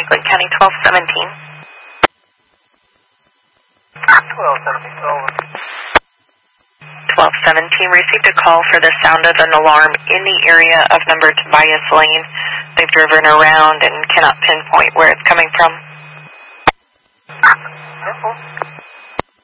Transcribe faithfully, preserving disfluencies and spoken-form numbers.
Franklin County, twelve seventeen. twelve seventeen, twelve seventeen, received a call for the sound of an alarm in the area of number Tobias Lane. They've driven around and cannot pinpoint where it's coming from.